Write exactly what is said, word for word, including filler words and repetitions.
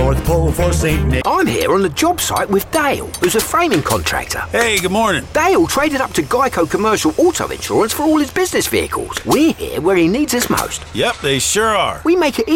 North Pole for Saint Nick. I'm here on the job site with Dale, who's a framing contractor. Hey, good morning. Dale traded up to Geico Commercial Auto Insurance for all his business vehicles. We're here where he needs us most. Yep, they sure are. We make it